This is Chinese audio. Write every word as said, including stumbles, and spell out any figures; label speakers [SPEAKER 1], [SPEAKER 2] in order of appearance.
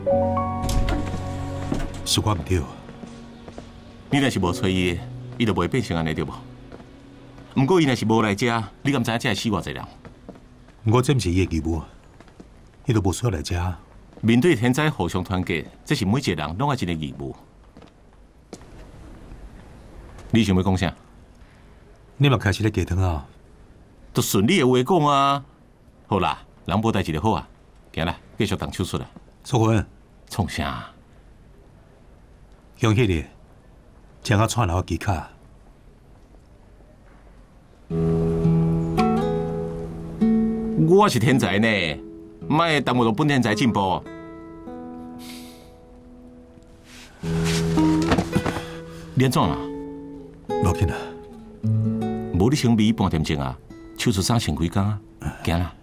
[SPEAKER 1] 是我唔对。
[SPEAKER 2] 你若是无找伊，伊就袂变成安尼对无？不过伊若是无来遮，你敢知影遮会死偌济人？
[SPEAKER 1] 我这不是伊的义务，伊都无需要来遮。
[SPEAKER 2] 面对天灾，互相团结，这是每一个人拢爱一个义务。你想要讲啥？
[SPEAKER 1] 你嘛开始咧鸡汤啊？
[SPEAKER 2] 都顺你的话讲啊。好啦，人无代志就好啊。行啦，继续动手术啦。
[SPEAKER 1] 淑芬，
[SPEAKER 2] 创啥？
[SPEAKER 1] 向迄个将我串落机卡。
[SPEAKER 2] 我是天才呢，莫耽误到本天才进步。你安怎啦？
[SPEAKER 1] 无紧啊。
[SPEAKER 2] 无你先迷半点钟啊，手术衫先几工啊，行啦。